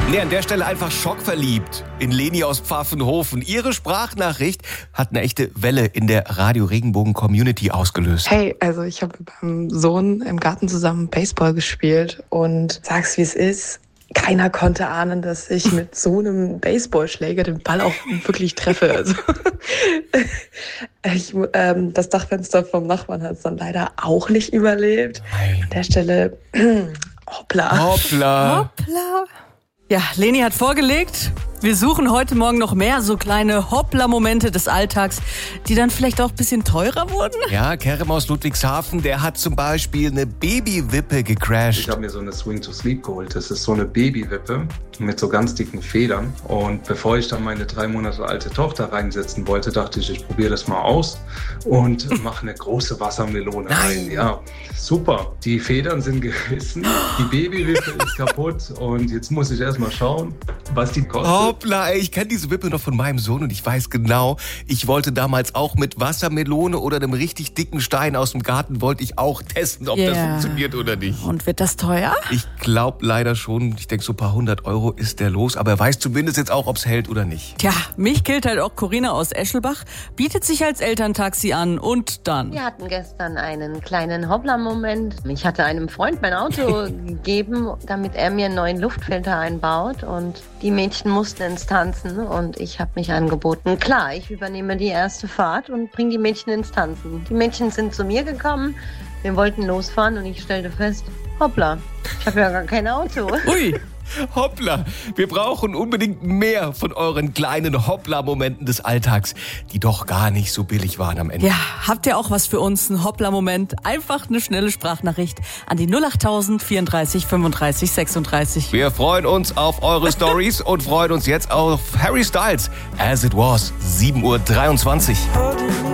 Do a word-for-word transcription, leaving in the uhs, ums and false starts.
Nee, an der Stelle einfach schockverliebt in Leni aus Pfaffenhofen. Ihre Sprachnachricht hat eine echte Welle in der Radio-Regenbogen-Community ausgelöst. Hey, also ich habe mit meinem Sohn im Garten zusammen Baseball gespielt und sag's wie es ist, keiner konnte ahnen, dass ich mit so einem Baseballschläger den Ball auch wirklich treffe. Also ich, ähm, das Dachfenster vom Nachbarn hat es dann leider auch nicht überlebt. Nein. An der Stelle, hoppla. Hoppla. Hoppla. Ja, Leni hat vorgelegt, wir suchen heute Morgen noch mehr so kleine Hoppla-Momente des Alltags, die dann vielleicht auch ein bisschen teurer wurden. Ja, Kerem aus Ludwigshafen, der hat zum Beispiel eine Babywippe gecrashed. Ich habe mir so eine Swing to Sleep geholt. Das ist so eine Babywippe mit so ganz dicken Federn. Und bevor ich dann meine drei Monate alte Tochter reinsetzen wollte, dachte ich, ich probiere das mal aus und mache eine große Wassermelone rein. Ja, super. Die Federn sind gerissen, die Babywippe ist kaputt und jetzt muss ich erst mal schauen, was die kostet. Hoppla, ey, ich kenne diese Wippe noch von meinem Sohn und ich weiß genau, ich wollte damals auch mit Wassermelone oder einem richtig dicken Stein aus dem Garten, wollte ich auch testen, ob Yeah. das funktioniert oder nicht. Und wird das teuer? Ich glaube leider schon, ich denke so ein paar hundert Euro ist der los, aber er weiß zumindest jetzt auch, ob es hält oder nicht. Tja, mich killt halt auch Corinna aus Eschelbach, bietet sich als Elterntaxi an und dann... Wir hatten gestern einen kleinen Hoppla-Moment. Ich hatte einem Freund mein Auto gegeben, damit er mir einen neuen Luftfilter einbaut und die Mädchen mussten ins Tanzen und ich habe mich angeboten. Klar, ich übernehme die erste Fahrt und bringe die Mädchen ins Tanzen. Die Mädchen sind zu mir gekommen, wir wollten losfahren und ich stellte fest, hoppla, ich habe ja gar kein Auto. Ui, hoppla, wir brauchen unbedingt mehr von euren kleinen Hoppla-Momenten des Alltags, die doch gar nicht so billig waren am Ende. Ja, habt ihr auch was für uns, ein Hoppla-Moment? Einfach eine schnelle Sprachnachricht an die null acht tausend vierunddreißig fünfunddreißig sechsunddreißig. Wir freuen uns auf eure Stories und freuen uns jetzt auf Harry Styles, As It Was, sieben Uhr dreiundzwanzig. Holding